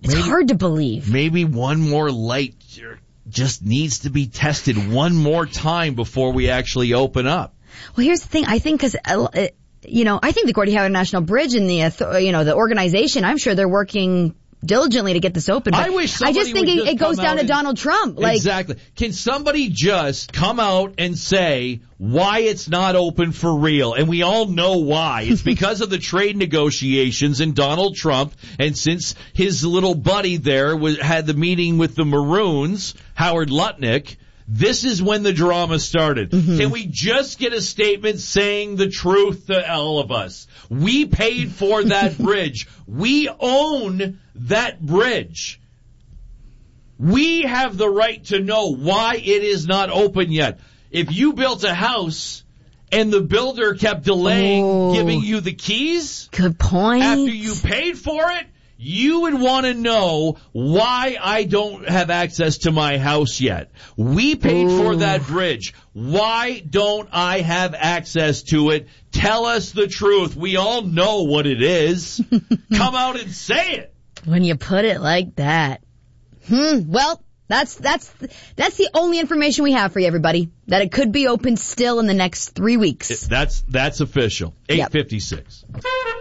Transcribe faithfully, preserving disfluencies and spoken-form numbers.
It's maybe, hard to believe. Maybe one more light just needs to be tested one more time before we actually open up. Well, here's the thing. I think because, uh, you know, I think the Gordie Howe International Bridge and the, uh, you know, the organization, I'm sure they're working diligently to get this open. But I wish somebody I just think would it, just it goes come down out to and- Donald Trump. Like, Exactly. Can somebody just come out and say why it's not open for real? And we all know why. It's because of the trade negotiations and Donald Trump. And since his little buddy there was, had the meeting with the Maroons, Howard Lutnick, this is when the drama started. Mm-hmm. Can we just get a statement saying the truth to all of us? We paid for that bridge. We own that bridge. We have the right to know why it is not open yet. If you built a house and the builder kept delaying oh, giving you the keys, good point. after you paid for it, you would want to know why I don't have access to my house yet. We paid Ooh. for that bridge. Why don't I have access to it? Tell us the truth. We all know what it is. Come out and say it. When you put it like that. Hmm. Well, that's that's that's the only information we have for you, everybody. That it could be open still in the next three weeks. That's that's official. eight fifty-six. Yep.